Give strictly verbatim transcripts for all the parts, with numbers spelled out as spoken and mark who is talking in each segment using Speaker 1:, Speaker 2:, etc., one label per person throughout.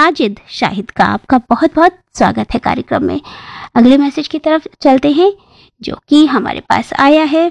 Speaker 1: साजिद शाहिद का आपका बहुत बहुत स्वागत है कार्यक्रम में। अगले मैसेज की तरफ चलते हैं जो कि हमारे पास आया है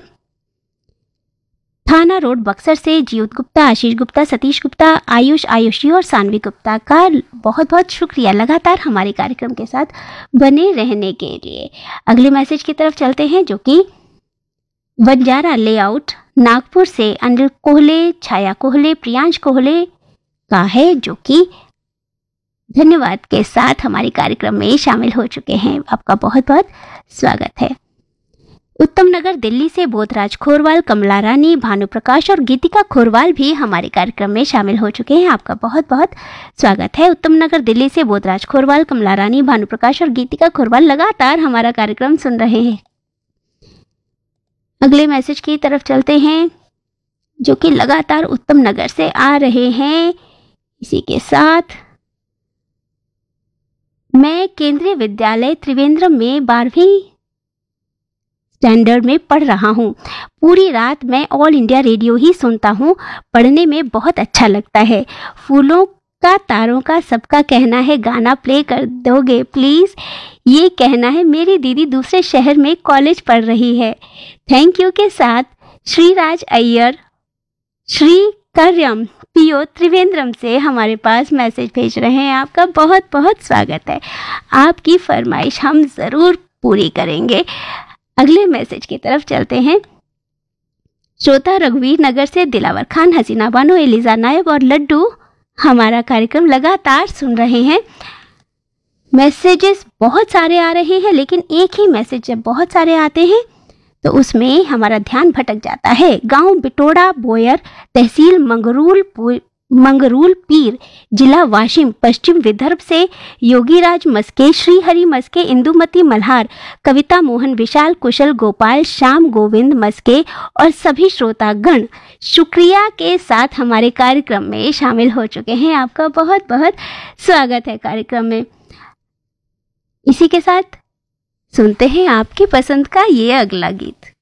Speaker 1: थाना रोड बक्सर से जीउत गुप्ता, आशीष गुप्ता, सतीश गुप्ता, आयुष आयुषी और सानवी गुप्ता का बहुत बहुत शुक्रिया लगातार हमारे कार्यक्रम के साथ बने रहने के लिए। अगले मैसेज की तरफ चलते हैं जो कि बंजारा लेआउट नागपुर से अनिल कोहले, छाया कोहले, प्रियांश कोहले का है जो कि धन्यवाद के साथ हमारे कार्यक्रम में शामिल हो चुके हैं। आपका बहुत बहुत स्वागत है। उत्तम नगर दिल्ली से बोधराज खोरवाल, कमला रानी, भानु प्रकाश और गीतिका खोरवाल भी हमारे कार्यक्रम में शामिल हो चुके हैं। आपका बहुत बहुत स्वागत है। उत्तम नगर दिल्ली से बोधराज खोरवाल, कमला रानी, भानु प्रकाश और गीतिका खोरवाल लगातार हमारा कार्यक्रम सुन रहे हैं। अगले मैसेज की तरफ चलते हैं जो कि लगातार उत्तम नगर से आ रहे हैं। इसी के साथ मैं केंद्रीय विद्यालय त्रिवेंद्रम में बारहवीं स्टैंडर्ड में पढ़ रहा हूँ। पूरी रात मैं ऑल इंडिया रेडियो ही सुनता हूँ। पढ़ने में बहुत अच्छा लगता है। फूलों का तारों का सबका कहना है गाना प्ले कर दोगे प्लीज़, ये कहना है। मेरी दीदी दूसरे शहर में कॉलेज पढ़ रही है। थैंक यू के साथ श्रीराज अय्यर, श्री कर्यम पीओ त्रिवेंद्रम से हमारे पास मैसेज भेज रहे हैं। आपका बहुत बहुत स्वागत है। आपकी फरमाइश हम ज़रूर पूरी करेंगे। अगले मैसेज की तरफ चलते हैं। श्रोता रघुवीर नगर से दिलावर खान, हसीना बानो, एलिजा नायब और लड्डू हमारा कार्यक्रम लगातार सुन रहे हैं। मैसेजेस बहुत सारे आ रहे हैं, लेकिन एक ही मैसेज जब बहुत सारे आते हैं तो उसमें हमारा ध्यान भटक जाता है। गांव बिटोड़ा बोयर, तहसील मंगरूल मंगरूल पीर, जिला वाशिम, पश्चिम विदर्भ से योगीराज मस्के, श्रीहरि मस्के, इंदुमती मल्हार, कविता मोहन, विशाल, कुशल, गोपाल, श्याम गोविंद मस्के और सभी श्रोतागण शुक्रिया के साथ हमारे कार्यक्रम में शामिल हो चुके हैं। आपका बहुत बहुत स्वागत है कार्यक्रम में। इसी के साथ सुनते हैं आपकी पसंद का ये अगला गीत।